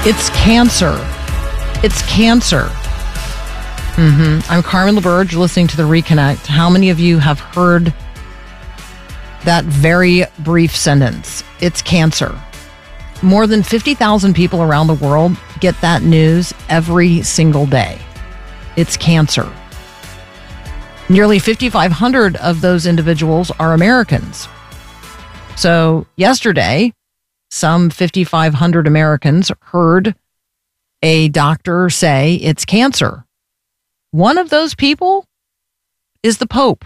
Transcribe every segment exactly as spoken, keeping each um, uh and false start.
It's cancer. It's cancer. Mm-hmm. I'm Carmen LaBerge, listening to The Reconnect. How many of you have heard that very brief sentence? It's cancer. More than fifty thousand people around the world get that news every single day. It's cancer. Nearly fifty-five hundred of those individuals are Americans. So yesterday, some fifty-five hundred Americans heard a doctor say it's cancer. One of those people is the Pope.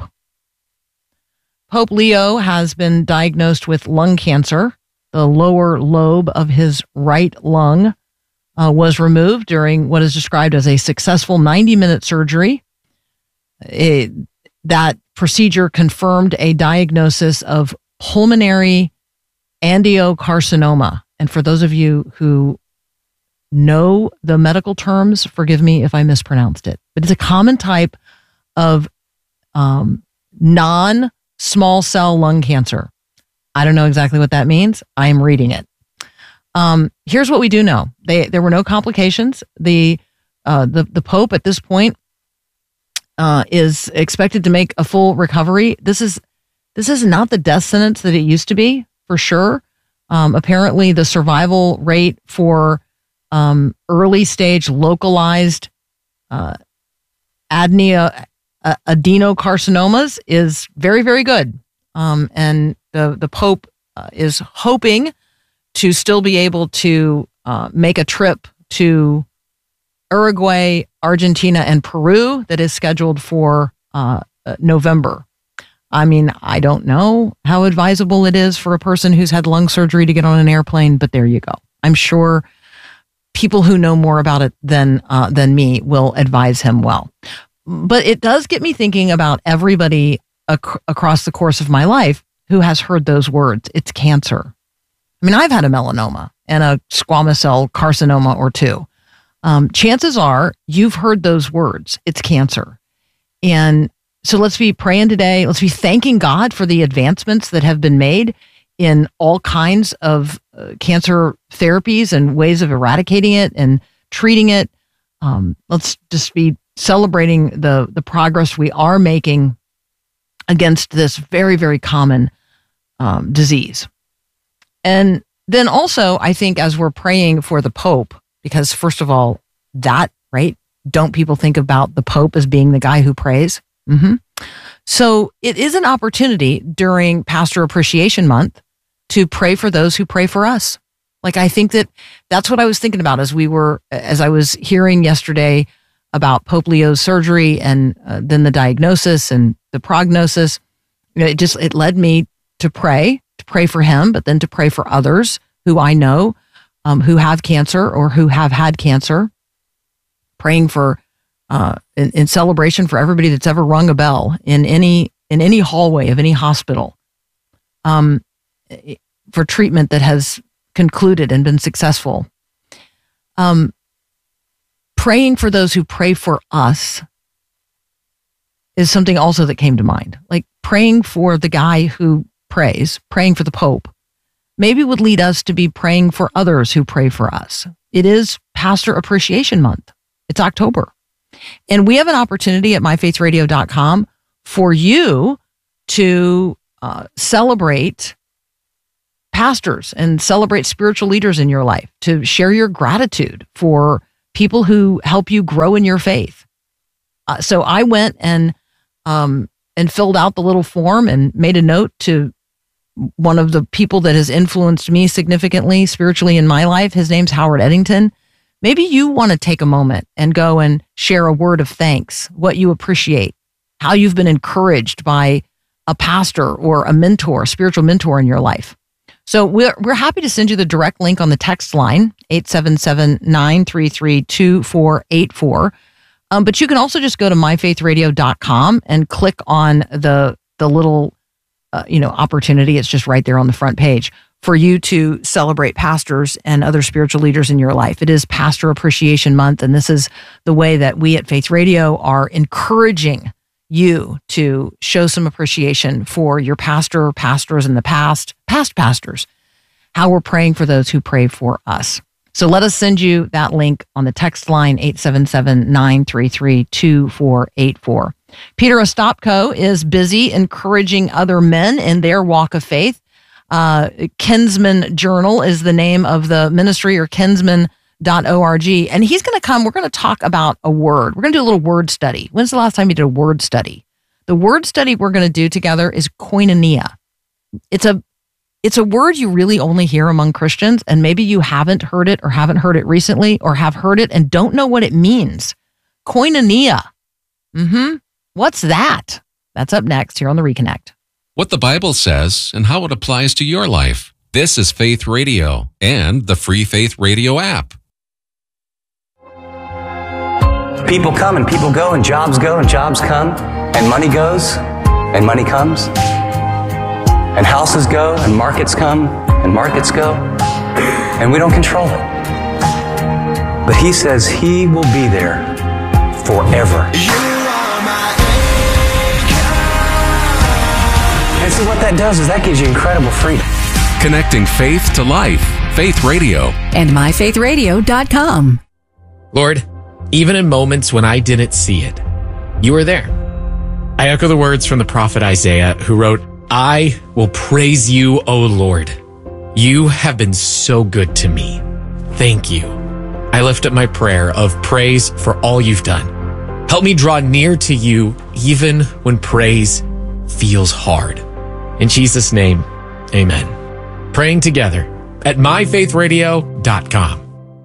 Pope Leo has been diagnosed with lung cancer. The lower lobe of his right lung uh, was removed during what is described as a successful ninety-minute surgery. It, that procedure confirmed a diagnosis of pulmonary angiocarcinoma. And for those of you who know the medical terms, forgive me if I mispronounced it, but it's a common type of um, non-small cell lung cancer. I don't know exactly what that means. I am reading it. Um, here's what we do know. They, there were no complications. The, uh, the, the Pope at this point uh, is expected to make a full recovery. This is, this is not the death sentence that it used to be, for sure. Um, apparently the survival rate for um, early stage localized uh, adeno, uh, adenocarcinomas is very, very good. Um, and the, the Pope uh, is hoping to still be able to uh, make a trip to Uruguay, Argentina, and Peru that is scheduled for uh, November. I mean, I don't know how advisable it is for a person who's had lung surgery to get on an airplane, but there you go. I'm sure people who know more about it than uh, than me will advise him well. But it does get me thinking about everybody ac- across the course of my life who has heard those words. It's cancer. I mean, I've had a melanoma and a squamous cell carcinoma or two. Um, chances are you've heard those words. It's cancer. And so let's be praying today. Let's be thanking God for the advancements that have been made in all kinds of uh, cancer therapies and ways of eradicating it and treating it. Um, let's just be celebrating the, the progress we are making against this very, very common um, disease. And then also, I think as we're praying for the Pope, because first of all, that, right? Don't people think about the Pope as being the guy who prays? Mm-hmm. So it is an opportunity during Pastor Appreciation Month to pray for those who pray for us. Like, I think that that's what I was thinking about as we were, as I was hearing yesterday about Pope Leo's surgery and uh, then the diagnosis and the prognosis. You know, it just, it led me to pray, to pray for him, but then to pray for others who I know um, who have cancer or who have had cancer, praying for Uh, in, in celebration for everybody that's ever rung a bell in any in any hallway of any hospital, um, for treatment that has concluded and been successful. Um, praying for those who pray for us is something also that came to mind. Like praying for the guy who prays, praying for the Pope, maybe would lead us to be praying for others who pray for us. It is Pastor Appreciation Month. It's October. And we have an opportunity at my faith radio dot com for you to uh, celebrate pastors and celebrate spiritual leaders in your life, to share your gratitude for people who help you grow in your faith. Uh, so I went and um, and filled out the little form and made a note to one of the people that has influenced me significantly spiritually in my life. His name's Howard Eddington. Maybe you want to take a moment and go and share a word of thanks, what you appreciate, how you've been encouraged by a pastor or a mentor, a spiritual mentor in your life. So we're we're happy to send you the direct link on the text line, eight seven seven, nine three three, two four eight four. Um, but you can also just go to my faith radio dot com and click on the the little uh, you know opportunity. It's just right there on the front page for you to celebrate pastors and other spiritual leaders in your life. It is Pastor Appreciation Month, and this is the way that we at Faith Radio are encouraging you to show some appreciation for your pastor, pastors in the past, past pastors, how we're praying for those who pray for us. So let us send you that link on the text line eight seven seven, nine three three, two four eight four. Peter Ostapko is busy encouraging other men in their walk of faith. Uh, Kinsman Journal is the name of the ministry, or kinsman dot org. And he's going to come. We're going to talk about a word. We're going to do a little word study. When's the last time you did a word study? The word study we're going to do together is koinonia. It's a It's a word you really only hear among Christians, and maybe you haven't heard it or haven't heard it recently or have heard it and don't know what it means. Koinonia. Mm-hmm. What's that? That's up next here on The Reconnect. What the Bible says and how it applies to your life. This is Faith Radio and the Free Faith Radio app. People come and people go, and jobs go and jobs come, and money goes and money comes. And houses go, and markets come, and markets go, and we don't control it. But he says he will be there forever. You are my anchor. And see what that does is that gives you incredible freedom. Connecting faith to life. Faith Radio. And my faith radio dot com. Lord, even in moments when I didn't see it, you were there. I echo the words from the prophet Isaiah, who wrote, I will praise you, O Lord. You have been so good to me. Thank you. I lift up my prayer of praise for all you've done. Help me draw near to you even when praise feels hard. In Jesus' name, amen. Praying together at my faith radio dot com.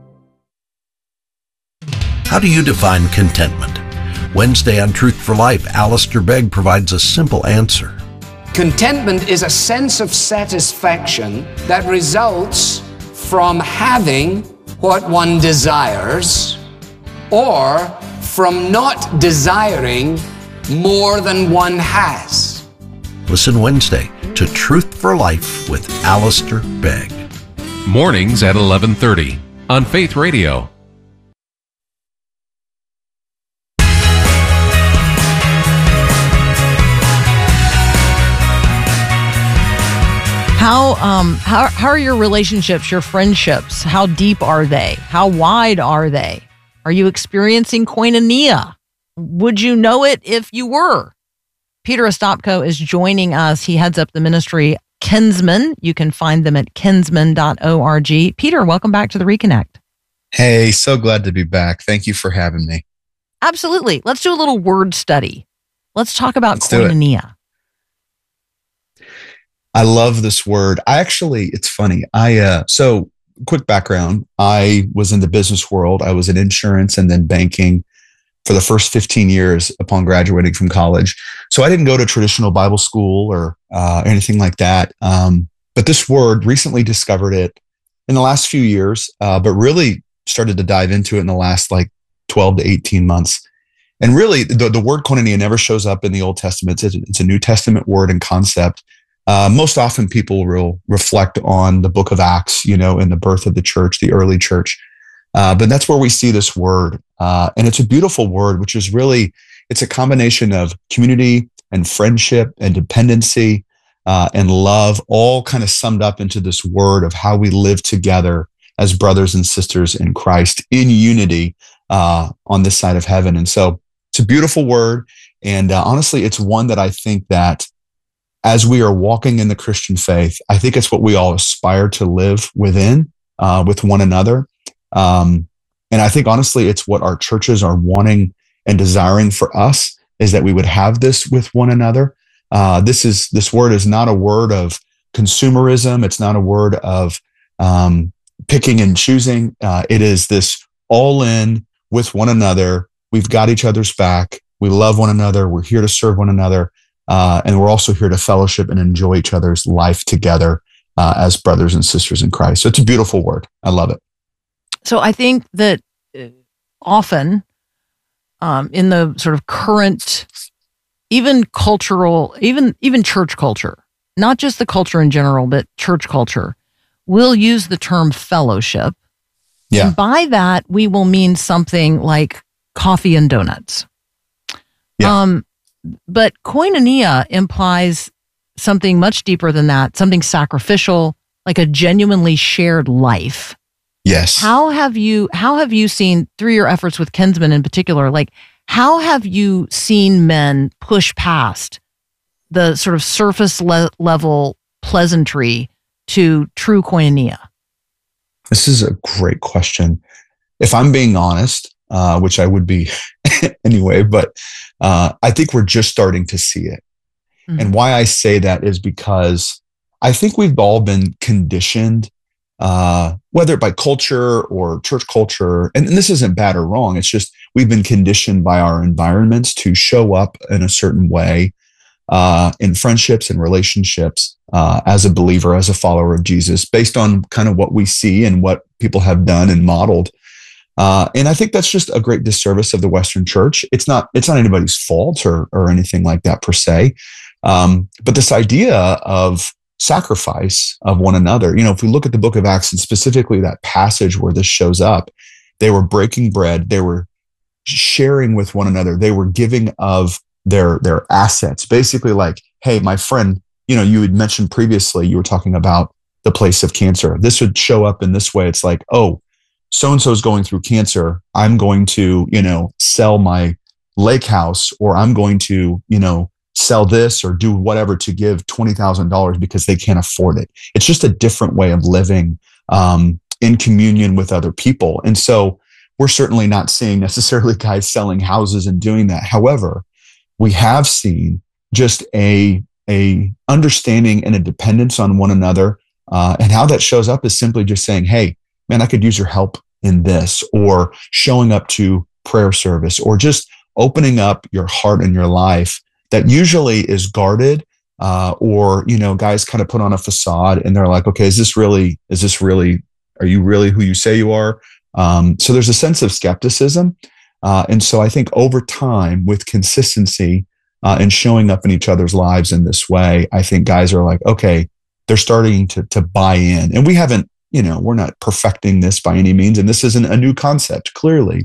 How do you define contentment? Wednesday on Truth for Life, Alistair Begg provides a simple answer. Contentment is a sense of satisfaction that results from having what one desires or from not desiring more than one has. Listen Wednesday to Truth for Life with Alistair Begg. Mornings at eleven thirty on Faith Radio. How um how how are your relationships, your friendships? How deep are they? How wide are they? Are you experiencing koinonia? Would you know it if you were? Peter Ostapko is joining us. He heads up the ministry Kinsman. You can find them at kinsman dot org. Peter, welcome back to the Reconnect. Hey, so glad to be back. Thank you for having me. Absolutely. Let's do a little word study. Let's talk about Let's do it. koinonia. I love this word. I actually, it's funny. I, uh, so quick background. I was in the business world. I was in insurance and then banking for the first fifteen years upon graduating from college. So I didn't go to traditional Bible school or uh, anything like that. Um, but this word, recently discovered it in the last few years, uh, but really started to dive into it in the last like twelve to eighteen months. And really the, the word koinonia never shows up in the Old Testament. It's, it's a New Testament word and concept. Uh, most often people will reflect on the book of Acts, you know, in the birth of the church, the early church. Uh, but that's where we see this word. Uh, and it's a beautiful word, which is really, it's a combination of community and friendship and dependency uh, and love, all kind of summed up into this word of how we live together as brothers and sisters in Christ in unity uh, on this side of heaven. And so it's a beautiful word. And uh, honestly, it's one that I think that as we are walking in the Christian faith, I think it's what we all aspire to live within, uh, with one another. Um, and I think honestly, it's what our churches are wanting and desiring for us, is that we would have this with one another. Uh, this is, this word is not a word of consumerism. It's not a word of, um, picking and choosing. Uh, it is this all in with one another. We've got each other's back. We love one another. We're here to serve one another. Uh, and we're also here to fellowship and enjoy each other's life together uh, as brothers and sisters in Christ. So it's a beautiful word. I love it. So I think that often um, in the sort of current, even cultural, even even church culture, not just the culture in general, but church culture, we'll use the term fellowship. Yeah. And by that, we will mean something like coffee and donuts. Yeah. Um, But koinonia implies something much deeper than that, something sacrificial, like a genuinely shared life. Yes. How have you, how have you seen through your efforts with Kinsmen in particular, like how have you seen men push past the sort of surface le- level pleasantry to true koinonia? This is a great question. If I'm being honest, uh, which I would be anyway, but uh, I think we're just starting to see it. Mm-hmm. And why I say that is because I think we've all been conditioned, uh, whether by culture or church culture, and, and this isn't bad or wrong. It's just we've been conditioned by our environments to show up in a certain way uh, in friendships and relationships uh, as a believer, as a follower of Jesus, based on kind of what we see and what people have done and modeled. Uh, and I think that's just a great disservice of the Western church. It's not, it's not anybody's fault or, or anything like that per se. Um, but this idea of sacrifice of one another, you know, if we look at the book of Acts and specifically that passage where this shows up, they were breaking bread, they were sharing with one another, they were giving of their, their assets, basically like, hey, my friend, you know, you had mentioned previously, you were talking about the place of cancer. This would show up in this way. It's like, oh, so-and-so is going through cancer. I'm going to, you know, sell my lake house, or I'm going to, you know, sell this or do whatever to give twenty thousand dollars because they can't afford it. It's just a different way of living um, in communion with other people. And so we're certainly not seeing necessarily guys selling houses and doing that. However, we have seen just a, a understanding and a dependence on one another. Uh, and how that shows up is simply just saying, hey, man, I could use your help in this, or showing up to prayer service, or just opening up your heart and your life that usually is guarded, uh, or, you know, guys kind of put on a facade and they're like, okay, is this really, is this really, are you really who you say you are? Um, so there's a sense of skepticism. Uh, and so I think over time with consistency uh, and showing up in each other's lives in this way, I think guys are like, okay, they're starting to, to buy in. And we haven't, you know, we're not perfecting this by any means. And this isn't a new concept, clearly,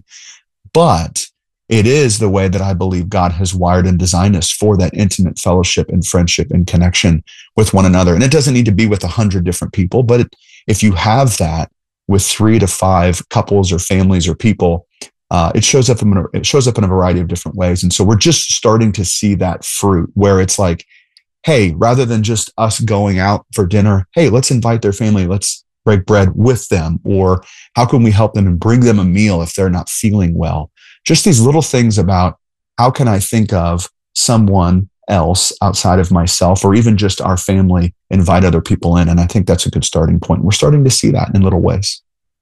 but it is the way that I believe God has wired and designed us for that intimate fellowship and friendship and connection with one another. And it doesn't need to be with a hundred different people, but it, if you have that with three to five couples or families or people, uh, it shows up in a, it shows up in a variety of different ways. And so we're just starting to see that fruit where it's like, hey, rather than just us going out for dinner, hey, let's invite their family. Let's break bread with them. Or how can we help them and bring them a meal if they're not feeling well? Just these little things about how can I think of someone else outside of myself, or even just our family, invite other people in. And I think that's a good starting point. We're starting to see that in little ways.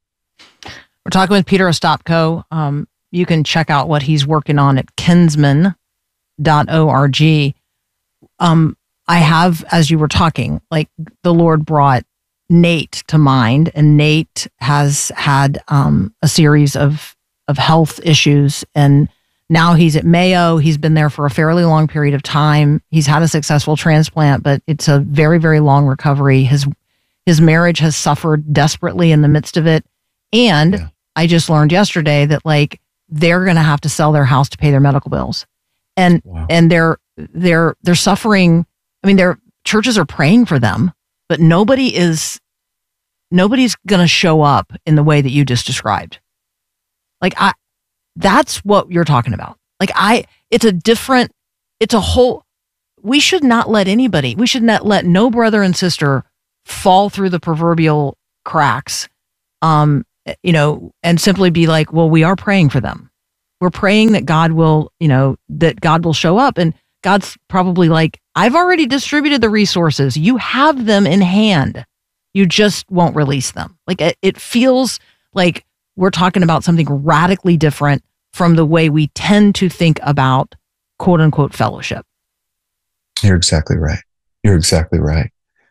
We're talking with Peter Ostapko. Um, you can check out what he's working on at kinsmen dot org. Um, I have, as you were talking, like the Lord brought Nate to mind, and Nate has had um, a series of of health issues, and now he's at Mayo. He's been there for a fairly long period of time. He's had a successful transplant, but it's a very, very long recovery. His his marriage has suffered desperately in the midst of it, and yeah. I just learned yesterday that like they're going to have to sell their house to pay their medical bills, and wow. and they're they're they're suffering. I mean, their churches are praying for them, but nobody is. Nobody's going to show up in the way that you just described. Like I, that's what you're talking about. Like I, it's a different, it's a whole, we should not let anybody, we should not let no brother and sister fall through the proverbial cracks, um, you know, and simply be like, well, we are praying for them. We're praying that God will, you know, that God will show up. And God's probably like, I've already distributed the resources. You have them in hand. You just won't release them. Like it, it feels like we're talking about something radically different from the way we tend to think about quote unquote fellowship. You're exactly right. You're exactly right.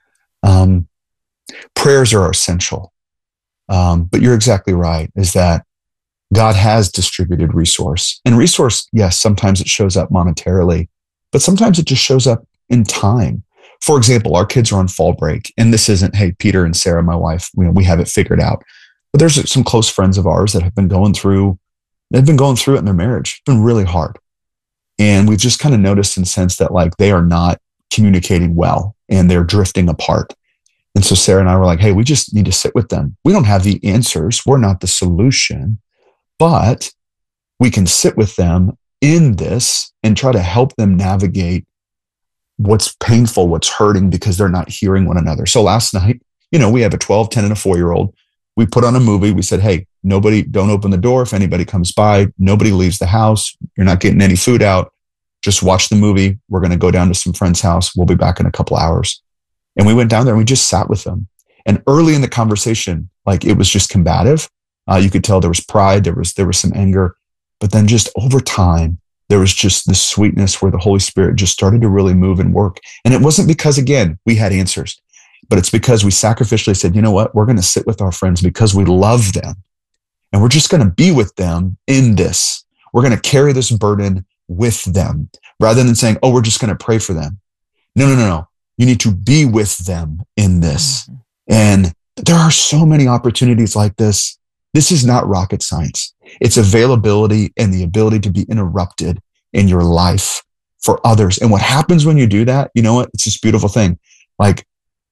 Um, prayers are essential. Um, but you're exactly right, is that God has distributed resource. And resource, yes, sometimes it shows up monetarily, but sometimes it just shows up in time. For example, our kids are on fall break, and this isn't, hey, Peter and Sarah, my wife, you know, we have it figured out. But there's some close friends of ours that have been going through, they've been going through it in their marriage. It's been really hard. And we've just kind of noticed and sensed that like they are not communicating well and they're drifting apart. And so Sarah and I were like, hey, we just need to sit with them. We don't have the answers. We're not the solution, but we can sit with them in this and try to help them navigate what's painful, what's hurting, because they're not hearing one another. So last night, you know, we have a twelve, ten, and a four-year-old. We put on a movie. We said, hey, nobody, don't open the door if anybody comes by. Nobody leaves the house. You're not getting any food out. Just watch the movie. We're going to go down to some friend's house. We'll be back in a couple hours. And we went down there and we just sat with them. And early in the conversation, like it was just combative. Uh, you could tell there was pride. There was, there was some anger. But then just over time, there was just this sweetness where the Holy Spirit just started to really move and work. And it wasn't because, again, we had answers, but it's because we sacrificially said, you know what, we're going to sit with our friends because we love them. And we're just going to be with them in this. We're going to carry this burden with them rather than saying, oh, we're just going to pray for them. No, no, no, no. You need to be with them in this. Mm-hmm. And there are so many opportunities like this. This is not rocket science. It's availability and the ability to be interrupted in your life for others. And what happens when you do that, you know what? It's this beautiful thing. Like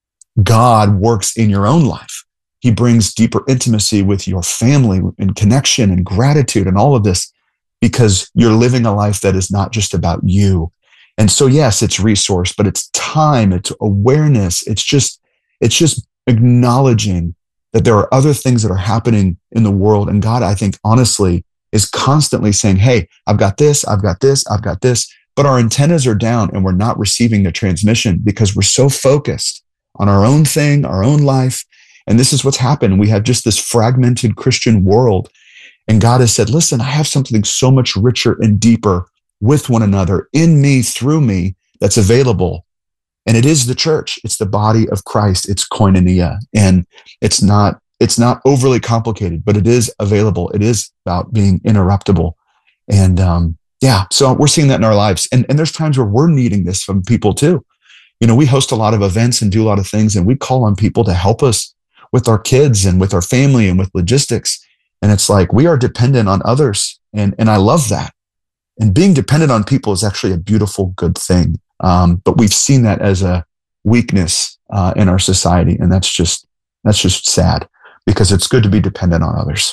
God works in your own life. He brings deeper intimacy with your family and connection and gratitude and all of this because you're living a life that is not just about you. And so, yes, it's resource, but it's time, it's awareness. It's just, it's just acknowledging that there are other things that are happening in the world. And God, I think, honestly, is constantly saying, hey, I've got this, I've got this, I've got this. But our antennas are down and we're not receiving the transmission because we're so focused on our own thing, our own life. And this is what's happened. We have just this fragmented Christian world. And God has said, listen, I have something so much richer and deeper with one another, in me, through me, that's available. And it is the church. It's the body of Christ. It's koinonia. And it's not, it's not overly complicated, but it is available. It is about being interruptible. And um, yeah, so we're seeing that in our lives. And, and there's times where we're needing this from people too. You know, we host a lot of events and do a lot of things, and we call on people to help us with our kids and with our family and with logistics. And it's like, we are dependent on others. And, and I love that. And being dependent on people is actually a beautiful, good thing. Um, but we've seen that as a weakness uh, in our society. And that's just, that's just sad because it's good to be dependent on others.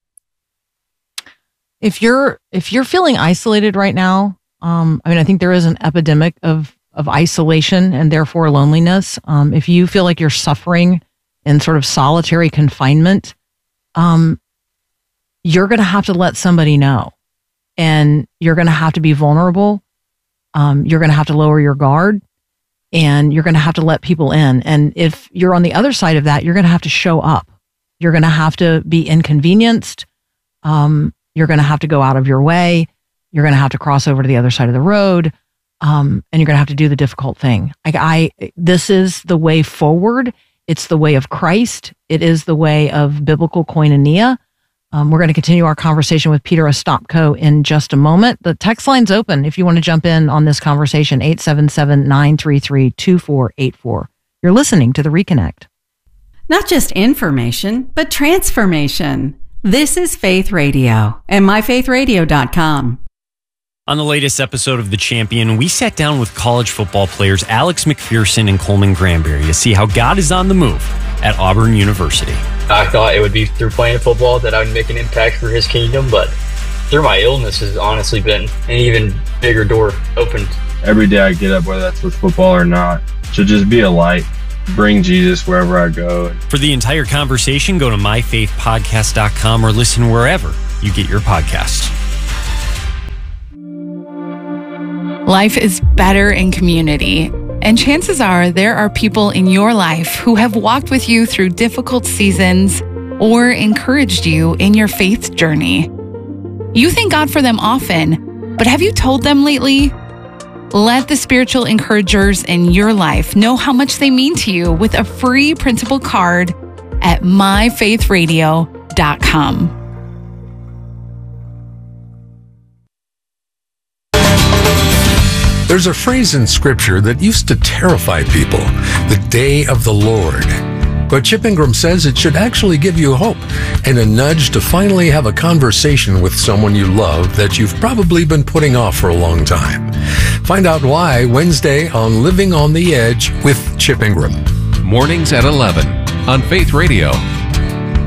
If you're, if you're feeling isolated right now, um, I mean, I think there is an epidemic of, of isolation and therefore loneliness. Um, if you feel like you're suffering in sort of solitary confinement, um, you're going to have to let somebody know, and you're going to have to be vulnerable. Um, you're going to have to lower your guard, and you're going to have to let people in. And if you're on the other side of that, you're going to have to show up. You're going to have to be inconvenienced. Um, you're going to have to go out of your way. You're going to have to cross over to the other side of the road. Um, and you're going to have to do the difficult thing. I, I, this is the way forward. It's the way of Christ. It is the way of biblical koinonia. Um, we're going to continue our conversation with Peter Ostapko in just a moment. The text line's open if you want to jump in on this conversation, eight seven seven, nine three three, two four eight four. You're listening to The Reconnect. Not just information, but transformation. This is Faith Radio and my faith radio dot com. On the latest episode of The Champion, we sat down with college football players Alex McPherson and Coleman Granberry to see how God is on the move at Auburn University. I thought it would be through playing football that I would make an impact for his kingdom, but through my illness has honestly been an even bigger door opened. Every day I get up, whether that's with football or not, to just be a light, bring Jesus wherever I go. For the entire conversation, go to my faith podcast dot com or listen wherever you get your podcasts. Life is better in community, and chances are there are people in your life who have walked with you through difficult seasons or encouraged you in your faith journey. You thank God for them often, but have you told them lately? Let the spiritual encouragers in your life know how much they mean to you with a free printable card at my faith radio dot com. There's a phrase in Scripture that used to terrify people, the day of the Lord. But Chip Ingram says it should actually give you hope and a nudge to finally have a conversation with someone you love that you've probably been putting off for a long time. Find out why Wednesday on Living on the Edge with Chip Ingram. mornings at eleven on Faith Radio.